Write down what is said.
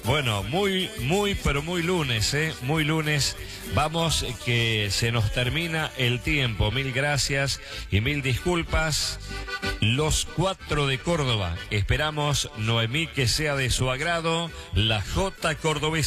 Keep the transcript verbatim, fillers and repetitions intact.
Bueno, muy, muy, pero muy lunes, ¿eh? Muy lunes. Vamos, que se nos termina el tiempo. Mil gracias y mil disculpas. Los cuatro de Córdoba. Esperamos, Noemí, que sea de su agrado la Jota Cordobesa.